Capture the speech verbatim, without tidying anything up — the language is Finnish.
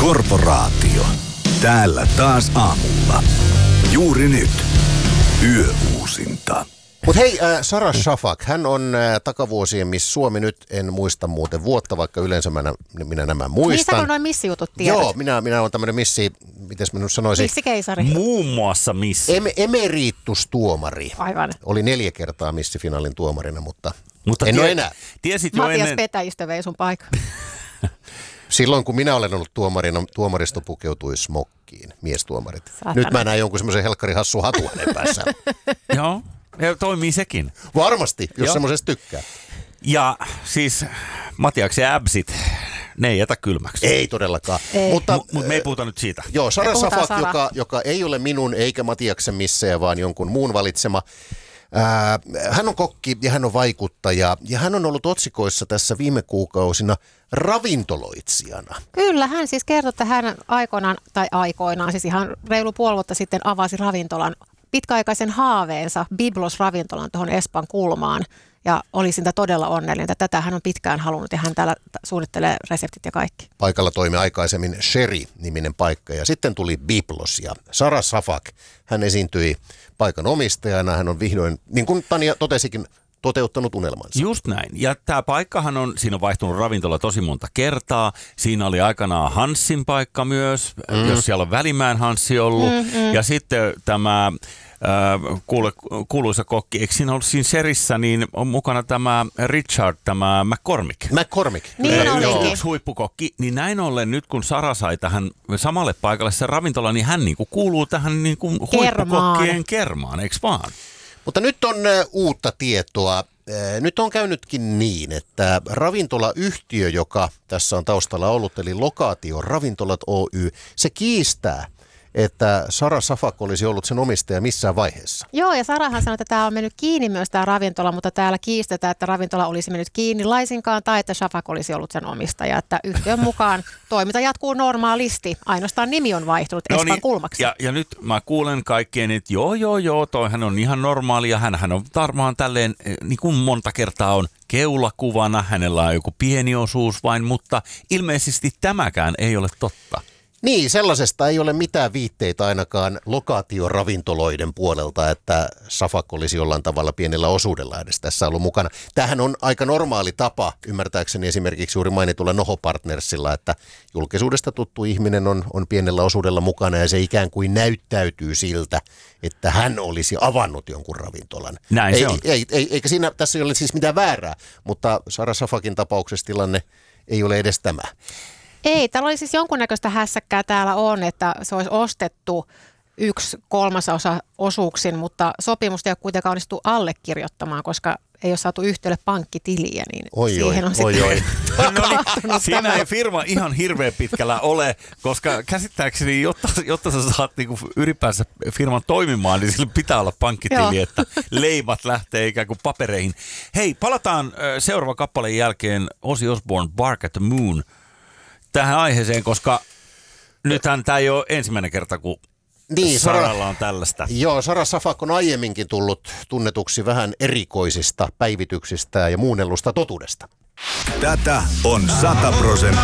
Korporaatio. Täällä taas aamulla. Juuri nyt. Yöuusinta. Mutta hei, äh, Sarah Safak, hän on äh, takavuosien Miss Suomi, nyt en muista muuten vuotta, vaikka yleensä mä, minä nämä muistan. Niin sä noin missijutut tiedät. Joo, minä, minä olen tämmöinen missi, miten mä nyt sanoisin? Missikeisari. Muun muassa missi. Em, emeriitustuomari. Aivan. Oli neljä kertaa missifinaalin tuomarina, mutta, mutta en tie, ole enää. Tiesit jo Matias ennen... Petäjistö vei sun paikan. Silloin kun minä olen ollut tuomarina, tuomaristo pukeutui smokkiin, miestuomarit. Saatana. Nyt mä näen jonkun semmoisen helkkari hassu hatu hänen päässään. Joo, ja toimii sekin. Varmasti, jos Joo. semmoisesta tykkää. Ja siis Matiaksen äbsit, ne ei jätä kylmäksi. Ei todellakaan. Ei. Mutta Mutta mut me ei puhuta nyt siitä. joo, Sarah puhutaan Safak, Sara. joka, joka ei ole minun eikä Matiaksen missejä, vaan jonkun muun valitsema. Ää, hän on kokki ja hän on vaikuttaja ja hän on ollut otsikoissa tässä viime kuukausina ravintoloitsijana. Kyllä, hän siis kertoi, että hän aikoinaan, tai aikoinaan, siis ihan reilu puoli vuotta sitten avasi ravintolan, pitkäaikaisen haaveensa, Biblos-ravintolan tuohon Espan kulmaan. Ja oli siitä todella onnellinen, että tätä hän on pitkään halunnut ja hän täällä suunnittelee reseptit ja kaikki. Paikalla toimi aikaisemmin Sherry-niminen paikka ja sitten tuli Biblos ja Sarah Safak. Hän esiintyi paikan omistajana. Hän on vihdoin, niin kuin Tanja totesikin, toteuttanut unelmansa. Just näin. Ja tämä paikkahan on, siinä on vaihtunut ravintola tosi monta kertaa. Siinä oli aikanaan Hanssin paikka myös, mm. jos siellä on Välimäen Hanssi ollut. Mm, mm. Ja sitten tämä äh, kuule, kuuluisa kokki, eikö siinä ollut siinä Serissä, niin on mukana tämä Richard, tämä McCormick. McCormick. Niin Joo. olikin. Yksi huippukokki, niin näin ollen nyt kun Sara sai tähän samalle paikalle se ravintola, niin hän niinku kuuluu tähän niinku huippukokkien kermaan, eikö vaan? Mutta nyt on ä, uutta tietoa. Ä, Nyt on käynytkin niin, että ravintolayhtiö, joka tässä on taustalla ollut, eli Lokaatio Ravintolat Oy, se kiistää, että Sarah Safak olisi ollut sen omistaja missään vaiheessa. Joo, ja Sarahan sanoi, että tämä on mennyt kiinni myös tämä ravintola, mutta täällä kiistetään, että ravintola olisi mennyt kiinni laisinkaan tai että Safak olisi ollut sen omistaja. Että yhtiön mukaan toiminta jatkuu normaalisti, ainoastaan nimi on vaihtunut No Espan niin, kulmaksi. ja, ja nyt mä kuulen kaikkien, että joo, joo, joo, toihan on ihan normaali ja hänhän on varmaan tälleen, niin kuin monta kertaa on keulakuvana, hänellä on joku pieni osuus vain, mutta ilmeisesti tämäkään ei ole totta. Niin, sellaisesta ei ole mitään viitteitä ainakaan lokaatioravintoloiden puolelta, että Safak olisi jollain tavalla pienellä osuudella edes tässä ollut mukana. Tämähän on aika normaali tapa, ymmärtääkseni esimerkiksi juuri mainitulla Noho Partnersilla, että julkisuudesta tuttu ihminen on, on pienellä osuudella mukana ja se ikään kuin näyttäytyy siltä, että hän olisi avannut jonkun ravintolan. Näin ei, se on. Ei, ei, eikä siinä, tässä ei ole siis mitään väärää, mutta Sarah Safakin tapauksessa tilanne ei ole edes tämä. Ei, täällä oli siis jonkunnäköistä hässäkkää täällä on, että se olisi ostettu yksi kolmasosa osuuksin, mutta sopimusta ei ole kuitenkaan onnistuttu allekirjoittamaan, koska ei ole saatu yhtiölle pankkitiliä, niin Oi, siihen oi, on oi, sitten oi. No niin, siinä ei firma ihan hirveän pitkällä ole, koska käsittääkseni, jotta, jotta sä saat niinku ylipäänsä firman toimimaan, niin sillä pitää olla pankkitili, Joo. että leimat lähtee ikään kuin papereihin. Hei, palataan seuraavan kappaleen jälkeen Ozzy Osbourne Bark at the Moon tähän aiheeseen, koska nythän tämä ei ole ensimmäinen kerta, kun Niin, Saralla on tällaista. Joo, Sarah Safak on aiemminkin tullut tunnetuksi vähän erikoisista päivityksistä ja muunnellusta totuudesta. Tätä on sata prosenttia